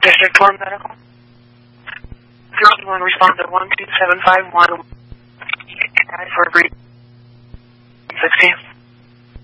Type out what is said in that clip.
District 4 Medical. 01 respond to 12751. For a brief 16.